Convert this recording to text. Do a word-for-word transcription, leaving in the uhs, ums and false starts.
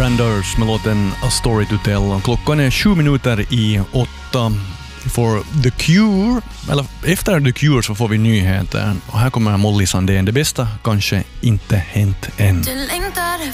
Branders med låten A Story to Tell. Klockan är sju minuter i åtta. För The Cure, eller efter The Cure så får vi nyheter. Och här kommer Molly Sandén. Det bästa kanske inte hänt än. Du längtar